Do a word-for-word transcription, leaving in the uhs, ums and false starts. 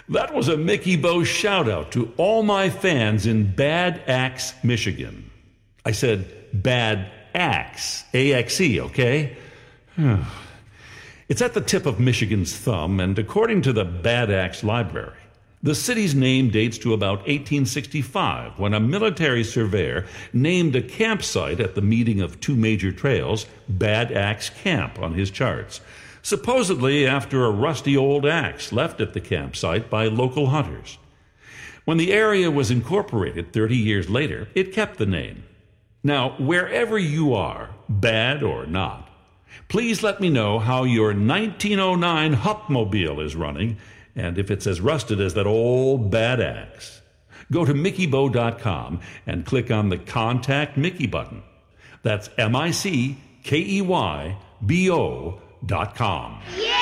That was a Mickey Bo shout out to all my fans in Bad Axe, Michigan. I said Bad Axe, A X E, okay? It's at the tip of Michigan's thumb, and according to the Bad Axe Library, the city's name dates to about eighteen sixty-five, when a military surveyor named a campsite at the meeting of two major trails Bad Axe Camp on his charts, supposedly after a rusty old axe left at the campsite by local hunters. When the area was incorporated thirty years later, it kept the name. Now, wherever you are, bad or not, please let me know how your nineteen oh nine Hupmobile is running, and if it's as rusted as that old Bad Axe. Go to Mickey Bo dot com and click on the Contact Mickey button. That's M I C K E Y B O dot com. Yeah!